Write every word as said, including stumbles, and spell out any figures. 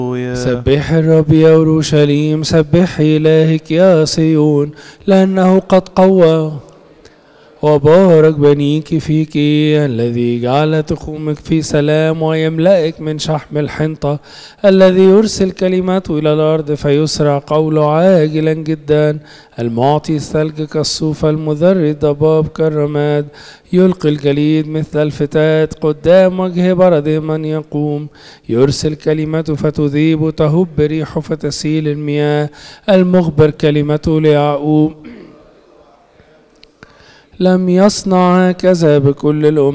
سبح الرب يا أورشليم، سبح إلهك يا صيون، لأنه قد قوى وبارك بنيك فيك، الذي جعل تخومك في سلام ويملأك من شحم الحنطة، الذي يرسل كلماته إلى الأرض فيسرع قوله عاجلا جدا، المعطي الثلج كالصوف، المذري الضباب كالرماد، يلقي الجليد مثل الفتات قدام وجه برد من يقوم، يرسل كلمته فتذيب، تهب ريح فتسيل المياه، المخبر كلمته ليعقوب، لم يصنع هكذا بكل الأمم.